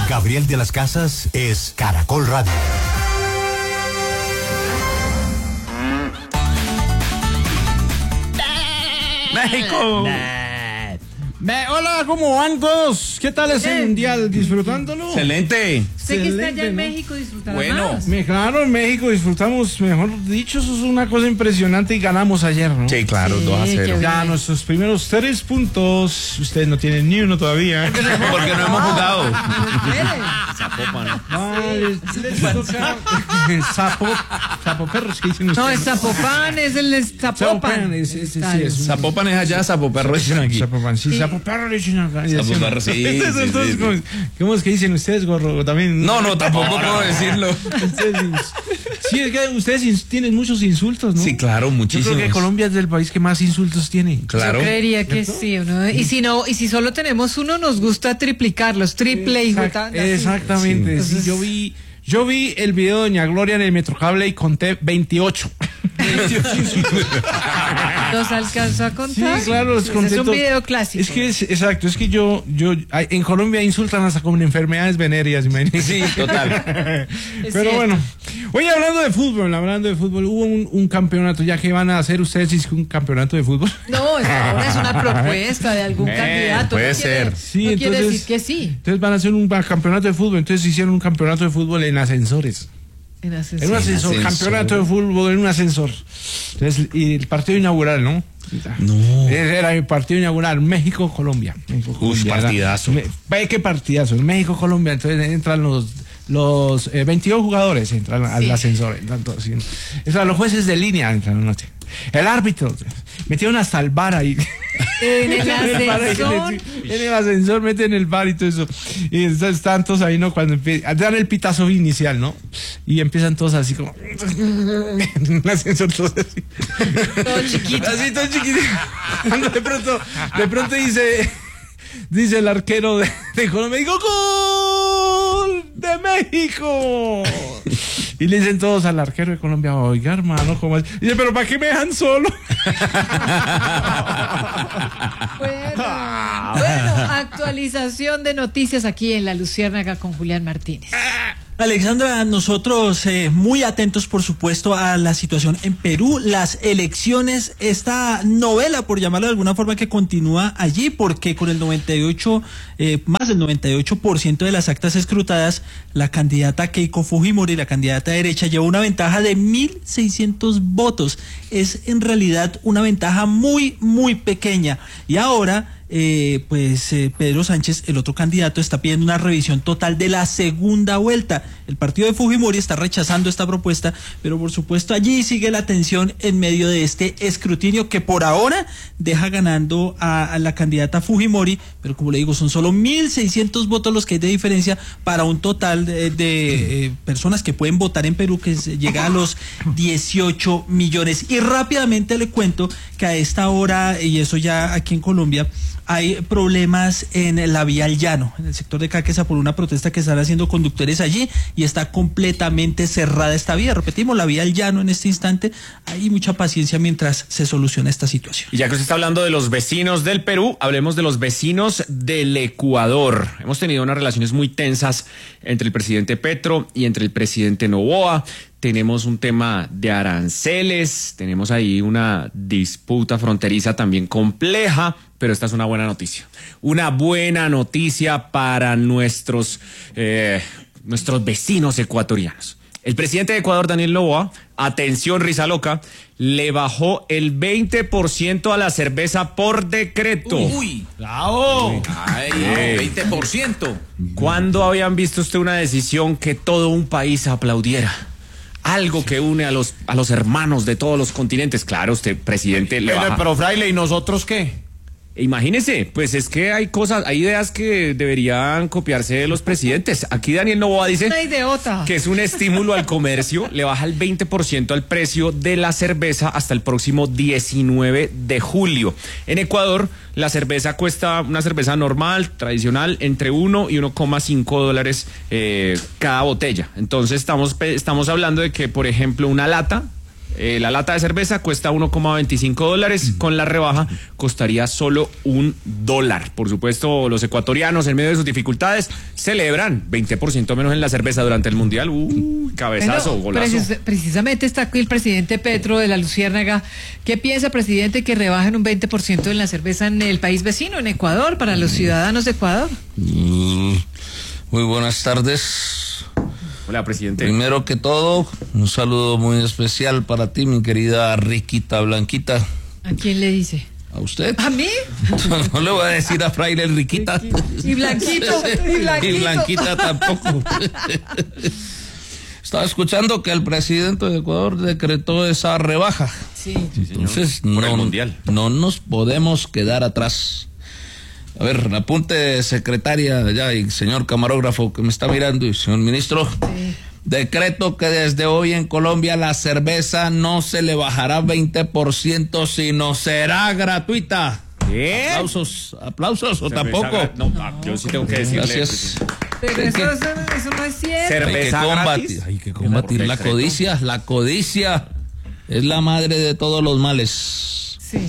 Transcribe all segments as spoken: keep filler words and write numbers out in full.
Gabriel de las Casas es Caracol Radio. México. Me, hola, ¿cómo van todos? ¿Qué tal ese mundial? ¿Disfrutándolo? Excelente. Sé que está allá en México disfrutando Bueno. más. Me, claro, en México disfrutamos, mejor dicho, eso es una cosa impresionante y ganamos ayer, ¿no? Sí, claro, Sí, dos a cero. qué Ya nuestros primeros tres puntos, ustedes no tienen ni uno todavía. Porque no hemos jugado. Zapopan. Vale, les toca sapo, sapo perros, ¿qué dicen No, ustedes? es Zapopan, es el Zapopan. Zapopan, es- es- es- sí, es un- Zapopan es allá, Zapoperro dicen aquí. Zapopan, sí, Sí. sapo perro, dicen acá. Sapo perro, sí, Ustedes, sí, entonces, sí, sí. ¿cómo, cómo es que dicen ustedes, gorro? También. No, no, tampoco puedo decirlo. Ustedes, sí, es que ustedes ins- tienen muchos insultos, ¿no? Sí, claro, Yo muchísimos. creo que Colombia es el país que más insultos tiene. Claro. Yo creería que sí, ¿no? Y si no, y si solo tenemos uno, nos gusta triplicarlos, triple y Exact- jota- así. Exactamente, sí. Entonces- Yo vi, yo vi el video de Doña Gloria en el Metrocable y conté veintiocho. veintiocho insultos. ¿Los alcanzó a Sí, contar? claro, los Ese conté es un todos. video clásico. Es que es, exacto, es que yo, yo, hay- en Colombia insultan hasta con enfermedades venéreas, imagínate. Sí, total. Es Pero cierto. bueno, oye, hablando de fútbol, hablando de fútbol, hubo un, un campeonato, ya que van a hacer ustedes es que un campeonato de fútbol. No, es, ahora es una propuesta de algún Eh, candidato. puede no quiere- ser. Sí, no quiere entonces- decir que sí. Entonces van a hacer un campeonato de fútbol, entonces hicieron un campeonato de fútbol en ascensores. En En un ascensor. ascensor, ascensor. campeonato de fútbol en un ascensor. Entonces, y el partido inaugural, ¿no? No. Era el partido inaugural, México-Colombia. México-Colombia. Uy, partidazo. Me- Ve qué partidazo, México-Colombia. Entonces entran los los eh, veintidós jugadores, entran al Sí. ascensor. Entran todos, sí. Entran los jueces de línea, entran anoche. El árbitro, metieron hasta el bar ahí. En el ascensor. En el ascensor meten el bar y todo eso. Y entonces están todos ahí, ¿no? Cuando empie- dan el pitazo inicial, ¿no? Y empiezan todos así como. En un ascensor todos así. Todo chiquito. Así todo chiquito. Cuando de pronto, de pronto dice. Dice el arquero de, de Colombia, digo, ¡gol de México! Y le dicen todos al arquero de Colombia, oiga, hermano, ¿cómo es? Y dice, pero ¿para qué me dejan solo? Bueno, bueno, actualización de noticias aquí en La Luciérnaga con Julián Martínez. Alexandra, nosotros eh, muy atentos, por supuesto, a la situación en Perú, las elecciones, esta novela, por llamarlo de alguna forma, que continúa allí, porque con el noventa y ocho, eh, más del noventa y ocho por ciento de las actas escrutadas, la candidata Keiko Fujimori, la candidata derecha, lleva una ventaja de mil seiscientos votos. Es en realidad una ventaja muy, muy pequeña. Y ahora... Eh, pues eh, Pedro Sánchez, el otro candidato, está pidiendo una revisión total de la segunda vuelta. El partido de Fujimori está rechazando esta propuesta, pero por supuesto allí sigue la tensión en medio de este escrutinio que por ahora deja ganando a, a la candidata Fujimori, pero como le digo, son solo mil seiscientos votos los que hay de diferencia para un total de, de eh, personas que pueden votar en Perú, que se llega a los dieciocho millones. Y rápidamente le cuento que a esta hora, y eso ya aquí en Colombia, hay problemas en la vía al llano, en el sector de Caquesa, por una protesta que están haciendo conductores allí, y está completamente cerrada esta vía. Repetimos, la vía al llano en este instante. Hay mucha paciencia mientras se soluciona esta situación. Y ya que usted está hablando de los vecinos del Perú, hablemos de los vecinos del Ecuador. Hemos tenido unas relaciones muy tensas entre el presidente Petro y entre el presidente Noboa. Tenemos un tema de aranceles, tenemos ahí una disputa fronteriza también compleja, pero esta es una buena noticia. Una buena noticia para nuestros, eh, nuestros vecinos ecuatorianos. El presidente de Ecuador, Daniel Noboa, atención risa loca, le bajó el veinte por ciento a la cerveza por decreto. Uy, bravo. Ay, veinte por ciento. ¿Cuándo habían visto usted una decisión que todo un país aplaudiera? Algo que une a los, a los hermanos de todos los continentes. Claro, usted, presidente, le Pero, baja. pero fraile, ¿y nosotros qué? Imagínese, pues es que hay cosas, hay ideas que deberían copiarse de los presidentes. Aquí Daniel Noboa dice Una idiota. que es un estímulo al comercio, le baja el veinte por ciento al precio de la cerveza hasta el próximo diecinueve de julio. En Ecuador, la cerveza cuesta, una cerveza normal, tradicional, entre uno y uno coma cinco dólares eh, cada botella. Entonces estamos, estamos hablando de que, por ejemplo, una lata Eh, la lata de cerveza cuesta uno coma veinticinco dólares, con la rebaja costaría solo un dólar. Por supuesto, los ecuatorianos, en medio de sus dificultades, celebran veinte por ciento menos en la cerveza durante el Mundial. Uh, cabezazo, bueno, golazo. Precis precisamente está aquí el presidente Petro de la Luciérnaga. ¿Qué piensa, presidente, que rebajen un veinte por ciento en la cerveza en el país vecino, en Ecuador, para los ciudadanos de Ecuador? Mm, muy buenas tardes. Hola, presidente. Primero que todo, un saludo muy especial para ti, mi querida Riquita Blanquita. ¿A quién le dice? ¿A usted? ¿A mí? No le voy a decir a Fraile Riquita. Y Blanquito, y Blanquito. Y Blanquita tampoco. Estaba escuchando que el presidente de Ecuador decretó esa rebaja. Sí. Entonces, Por el no, Mundial. no nos podemos quedar atrás. A ver, apunte, secretaria allá y señor camarógrafo que me está mirando y señor ministro. Sí. Decreto que desde hoy en Colombia la cerveza no se le bajará veinte por ciento, sino será gratuita. ¿Qué? Aplausos, aplausos o Cerveza tampoco. gra- No, ah, yo sí tengo que decirle. Gracias. Pero Hay eso, que- eso, eso no es cierto. Cer- Hay que ¿Cerveza combatir, gratis? hay que combatir la Decreto. codicia. La codicia es la madre de todos los males. Sí.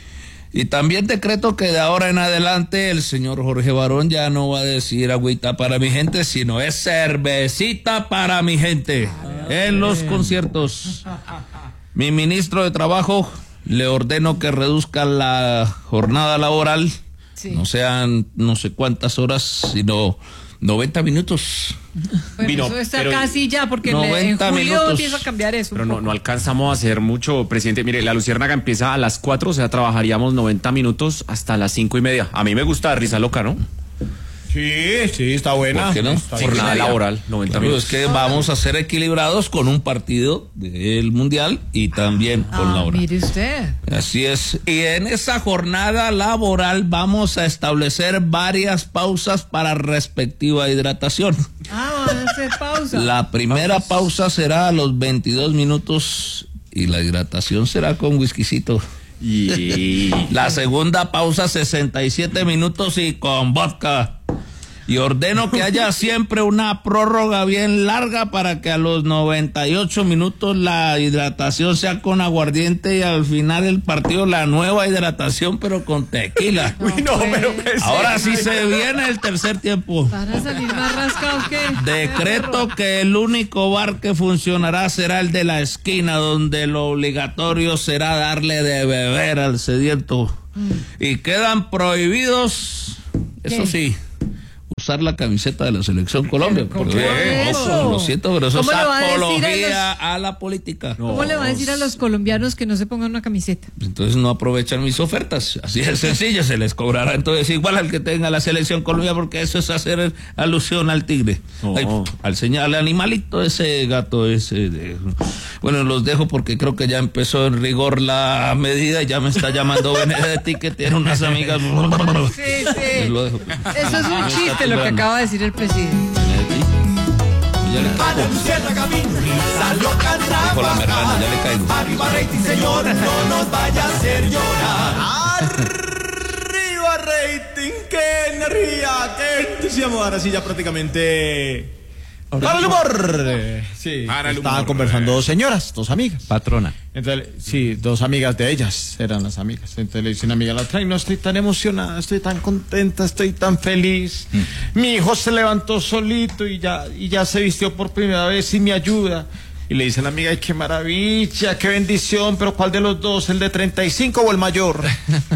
Y también decreto que de ahora en adelante el señor Jorge Barón ya no va a decir agüita para mi gente, sino es cervecita para mi gente en los conciertos. Mi ministro de Trabajo le ordeno que reduzca la jornada laboral, Sí. no sean no sé cuántas horas, sino noventa minutos. Bueno, Vino, eso está pero- casi ya, porque en- en noventa julio minutos. empieza a cambiar eso. Pero un no, poco. no alcanzamos a hacer mucho, presidente. Mire, la Luciérnaga empieza a las cuatro, o sea, trabajaríamos noventa minutos hasta las cinco y media. A mí me gusta risa loca, ¿no? Sí, sí, está buena. ¿Por qué no? Está bien. Jornada laboral, noventa Claro, minutos. es que vamos a ser equilibrados con un partido del Mundial y también con Ah, la hora. mire usted. Así es. Y en esa jornada laboral vamos a establecer varias pausas para respectiva hidratación. Ah, van a hacer pausa. La primera pausa será a los veintidós minutos y la hidratación será con whiskycito. Y La segunda pausa sesenta y siete minutos y con vodka. Y ordeno que haya siempre una prórroga bien larga para que a los noventa y ocho minutos la hidratación sea con aguardiente y al final del partido la nueva hidratación pero con tequila. Uy, no, pero pues, Ahora sí se viene el tercer tiempo. ¿Van a salir más rascados que? Decreto que el único bar que funcionará será el de la esquina, donde lo obligatorio será darle de beber al sediento. Y quedan prohibidos, eso ¿Qué? sí, usar la camiseta de la Selección Colombia. ¿Cómo Porque, eso? ojo, lo siento, pero eso es ¿Cómo le va a decir a apología a la política. ¿Cómo le va a decir a los colombianos que no se pongan una camiseta? Entonces no aprovechan mis ofertas. Así es sencillo, se les cobrará entonces igual al que tenga la Selección Colombia, porque eso es hacer alusión al tigre. No. Ay, al señal, al animalito, ese gato ese. De... Bueno, los dejo porque creo que ya empezó en rigor la medida y ya me está llamando Benedetti, que tiene unas amigas. Sí, sí. Lo dejo. Eso es un chiste lo que acaba de decir el presidente. Benedetti. Ya le A la caigo. Luciérnaga vino y salió a cantar. Dijo la merlana, ya le caigo. Arriba rating, señor, no nos vaya a hacer llorar. Arriba rating, qué energía, qué entusiasmo. Ahora sí ya prácticamente... Para el humor. Sí, Para el estaban humor. conversando dos señoras, dos amigas. Patrona. Entonces, sí, dos amigas de ellas eran las amigas. Entonces le dice una amiga a la otra, "Ay, no estoy tan emocionada, estoy tan contenta, estoy tan feliz. Mi hijo se levantó solito y ya, y ya se vistió por primera vez y me ayuda." Y le dice a la amiga, "Ay, qué maravilla, qué bendición, pero ¿cuál de los dos? ¿El de treinta y cinco o el mayor?"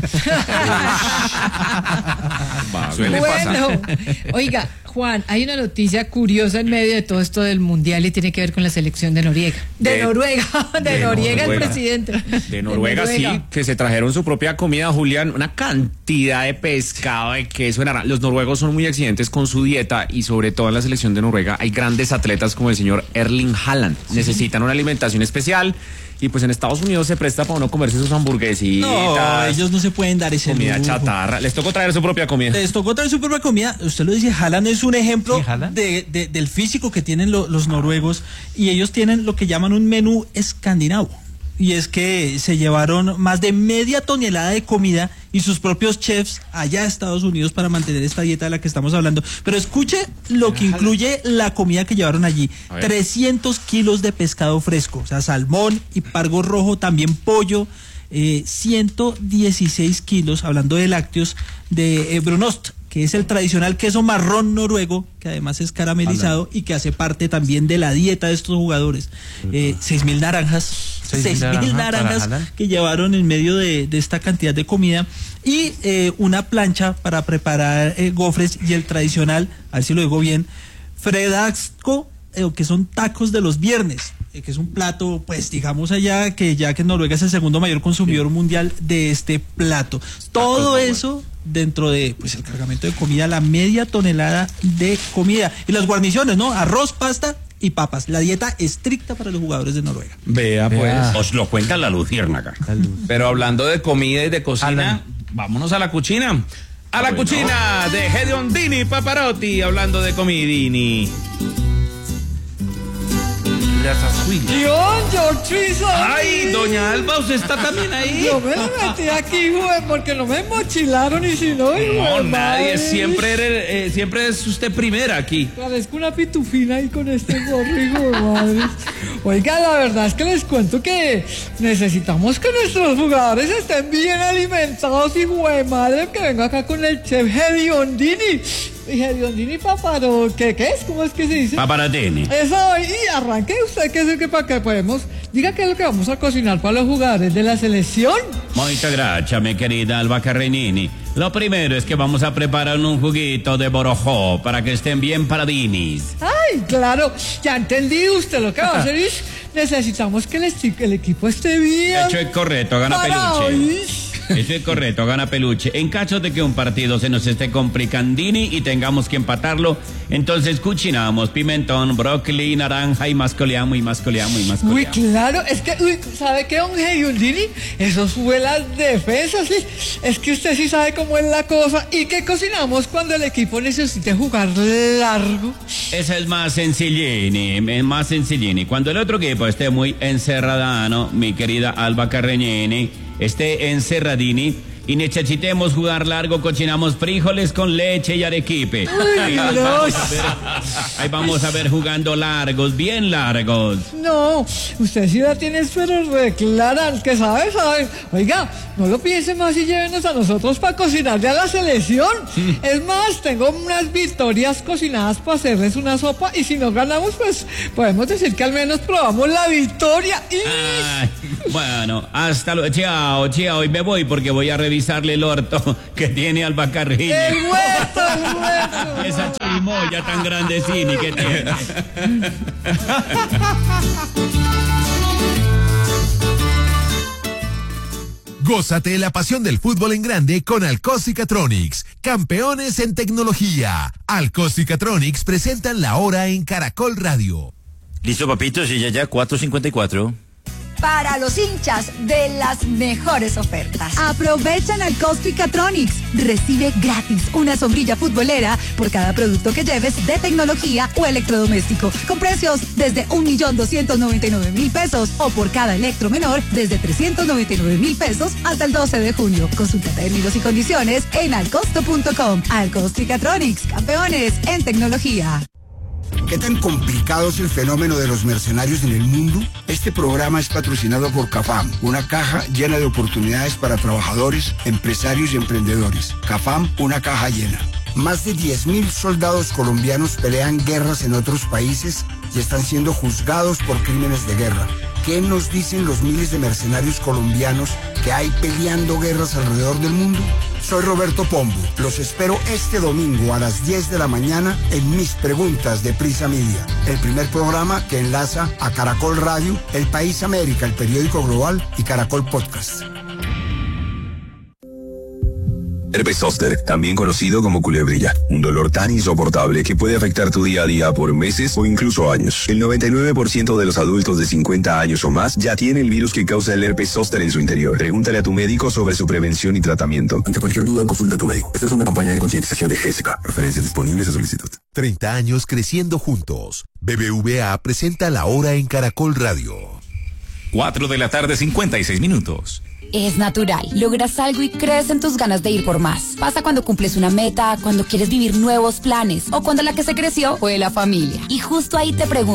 va, suele pasar. Bueno, oiga, Juan, hay una noticia curiosa en medio de todo esto del mundial y tiene que ver con la selección de Noriega. De, De- Noruega, de, de Noriega, el Noruega. presidente. De Noruega, sí, que se trajeron su propia comida, Julián, una cantidad de pescado, de queso, de naranja. Los noruegos son muy exigentes con su dieta y sobre todo en la selección de Noruega hay grandes atletas como el señor Erling Haaland. Necesitan una alimentación especial y pues en Estados Unidos se presta para uno comerse sus hamburguesitas. No, ellos no se pueden dar ese comida lujo. chatarra. Les tocó traer su propia comida. Les tocó traer su propia comida. Usted lo dice, Haaland es un ejemplo Sí, Haaland. de, de- del físico que tienen lo- los noruegos y ellos tienen lo que llaman un menú escandinavo. y es que se llevaron más de media tonelada de comida y sus propios chefs allá a Estados Unidos para mantener esta dieta de la que estamos hablando. Pero escuche lo que incluye la comida que llevaron allí. trescientos kilos de pescado fresco, o sea, salmón y pargo rojo, también pollo, eh, ciento dieciséis kilos, hablando de lácteos, de eh, brunost, que es el tradicional queso marrón noruego, que además es caramelizado Anda. y que hace parte también de la dieta de estos jugadores. Eh, seis mil naranjas, seis mil naranjas que llevaron en medio de, de esta cantidad de comida y eh, una plancha para preparar eh, gofres y el tradicional, a ver si lo digo bien, fredasco, eh, que son tacos de los viernes, eh, que es un plato, pues digamos allá, que ya que Noruega es el segundo mayor consumidor sí. mundial de este plato. Todo eso dentro de pues el cargamento de comida, la media tonelada de comida y las guarniciones, ¿no? Arroz, pasta y papas. La dieta estricta para los jugadores de Noruega. Vea, pues. Vea. Os lo cuenta la luciérnaga. Pero hablando de comida y de cocina, Alan. vámonos a la cuchina. A la bueno. cuchina de Hediondini Paparotti, hablando de comidini. John, George Ay, doña Alba, ¿usted está también ahí? Yo me metí aquí, güey, porque no me mochilaron y si no... No, nadie, siempre, eres, eh, siempre es usted primera aquí. Parezco una pitufina ahí con este gorro, hijo de madre. Oiga, la verdad es que les cuento que necesitamos que nuestros jugadores estén bien alimentados, hijo de madre, que venga acá con el chef Hediondini. Y Hediondini Paparo, ¿qué, ¿qué es? ¿Cómo es que se dice? Paparatini. Eso, y arranque usted, que es que para que podemos... Diga qué es lo que vamos a cocinar para los jugadores de la selección. Muchas gracias, mi querida Alba Carrenini. Lo primero es que vamos a preparar un juguito de borojó para que estén bien paradinis. Ay, claro, ya entendí usted lo que va a hacer es... Necesitamos que el, el equipo esté bien... Hecho es correcto, gana peluche. Eso es correcto, gana peluche. En caso de que un partido se nos esté complicandini y tengamos que empatarlo, entonces cocinamos pimentón, brócoli, naranja y mascoleamos y mascoleamos y mascoleamos. Uy, claro, es que, uy, ¿sabe qué, don Hediondini? Eso sube las defensas, sí. Es que usted sí sabe cómo es la cosa. ¿Y qué cocinamos cuando el equipo necesite jugar largo? Esa es más sencillini, es más sencillini. Cuando el otro equipo esté muy encerradano, mi querida Alba Carreñini, esté encerradini y necesitemos jugar largo, cocinamos frijoles con leche y arequipe. Ahí vamos, a ver, ahí vamos a ver jugando largos, bien largos. No, usted sí la tiene, pero reclaran, que sabe, sabe. Oiga, no lo piense más y llévenos a nosotros para cocinarle a la selección. Es más, tengo unas victorias cocinadas para hacerles una sopa y si no ganamos, pues podemos decir que al menos probamos la victoria. Ay, bueno, hasta luego. Chao, chao, hoy me voy porque voy a revisar el orto que tiene Alba Carrillo. ¡El huerto, el huerto! Esa chirimoya tan grandecini que tiene. Gózate la pasión del fútbol en grande con Alcos y Catronics, campeones en tecnología. Alcos y Catronics presentan la hora en Caracol Radio. Listo, papito, sí, ya, ya, cuatro cincuenta y cuatro. Para los hinchas de las mejores ofertas. Aprovechan al Costco y Catronics. Recibe gratis una sombrilla futbolera por cada producto que lleves de tecnología o electrodoméstico, con precios desde un millón doscientos noventa y nueve mil pesos o por cada electro menor desde trescientos noventa y nueve mil pesos hasta el doce de junio. Consulta términos y condiciones en alcosto punto com. Alcosto y Catronics, campeones en tecnología. ¿Qué tan complicado es el fenómeno de los mercenarios en el mundo? Este programa es patrocinado por CAFAM, una caja llena de oportunidades para trabajadores, empresarios y emprendedores. CAFAM, una caja llena. Más de diez mil soldados colombianos pelean guerras en otros países y están siendo juzgados por crímenes de guerra. ¿Qué nos dicen los miles de mercenarios colombianos que hay peleando guerras alrededor del mundo? Soy Roberto Pombo. Los espero este domingo a las diez de la mañana en Mis Preguntas de Prisa Media, el primer programa que enlaza a Caracol Radio, El País América, el periódico global y Caracol Podcast. Herpes zóster, también conocido como culebrilla, un dolor tan insoportable que puede afectar tu día a día por meses o incluso años. El noventa y nueve por ciento de los adultos de cincuenta años o más ya tiene el virus que causa el herpes zóster en su interior. Pregúntale a tu médico sobre su prevención y tratamiento. Ante cualquier duda, consulta a tu médico. Esta es una campaña de concientización de G S K. Referencias disponibles a solicitud. treinta años creciendo juntos. B B V A presenta La Hora en Caracol Radio. cuatro de la tarde, cincuenta y seis minutos. Es natural. Logras algo y crees en tus ganas de ir por más. Pasa cuando cumples una meta, cuando quieres vivir nuevos planes o cuando la que se creció fue la familia. Y justo ahí te pregunto,